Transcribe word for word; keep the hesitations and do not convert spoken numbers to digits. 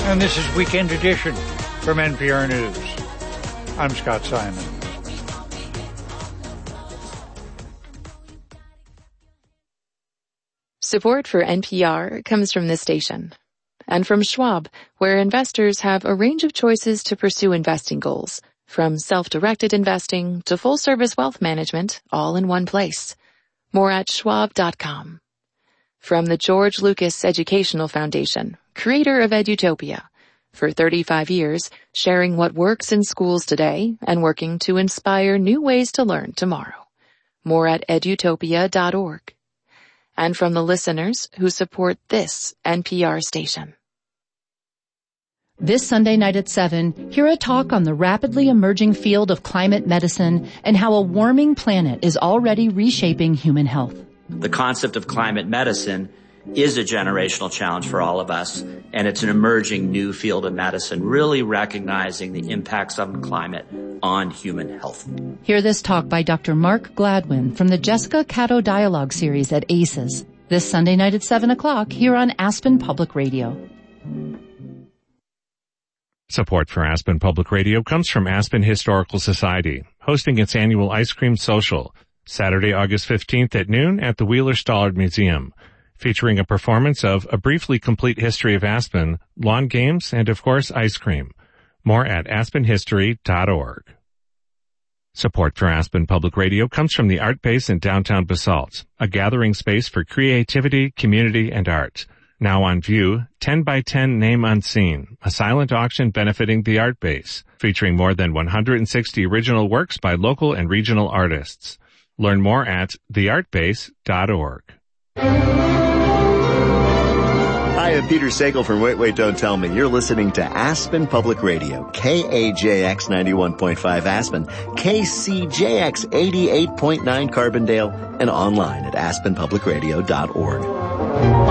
And this is Weekend Edition from N P R News. I'm Scott Simon. Support for N P R comes from this station and from Schwab, where investors have a range of choices to pursue investing goals, from self-directed investing to full-service wealth management, all in one place. More at schwab dot com. From the George Lucas Educational Foundation, creator of Edutopia, for thirty-five years, sharing what works in schools today and working to inspire new ways to learn tomorrow. More at edutopia dot org. And from the listeners who support this N P R station. This Sunday night at seven, hear a talk on the rapidly emerging field of climate medicine and how a warming planet is already reshaping human health. The concept of climate medicine is a generational challenge for all of us, and it's an emerging new field of medicine, really recognizing the impacts of climate on human health. Hear this talk by Doctor Mark Gladwin from the Jessica Cato Dialogue series at A C E S, this Sunday night at seven o'clock here on Aspen Public Radio. Support for Aspen Public Radio comes from Aspen Historical Society, hosting its annual Ice Cream Social, Saturday, August fifteenth at noon at the Wheeler-Stallard Museum, featuring a performance of A Briefly Complete History of Aspen, lawn games, and of course, ice cream. More at aspen history dot org. Support for Aspen Public Radio comes from the Art Base in downtown Basalt, a gathering space for creativity, community, and art. Now on view, ten by ten Name Unseen, a silent auction benefiting the Art Base, featuring more than one hundred sixty original works by local and regional artists. Learn more at the art base dot org. Hi, I'm Peter Sagal from Wait, Wait, Don't Tell Me. You're listening to Aspen Public Radio, K A J X ninety-one point five Aspen, K C J X eighty-eight point nine Carbondale, and online at aspen public radio dot org.